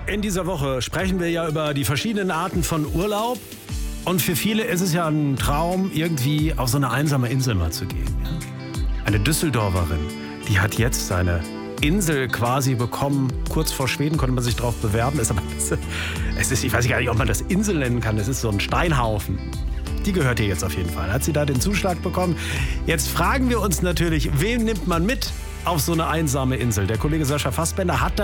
In dieser Woche sprechen wir ja über die verschiedenen Arten von Urlaub. Und für viele ist es ja ein Traum, irgendwie auf so eine einsame Insel mal zu gehen. Ja? Eine Düsseldorferin, die hat jetzt seine Insel quasi bekommen. Kurz vor Schweden konnte man sich darauf bewerben. Ich weiß gar nicht, ob man das Insel nennen kann. Es ist so ein Steinhaufen. Die gehört ihr jetzt auf jeden Fall. Hat sie da den Zuschlag bekommen? Jetzt fragen wir uns natürlich, wen nimmt man mit auf so eine einsame Insel? Der Kollege Sascha Fassbender hat da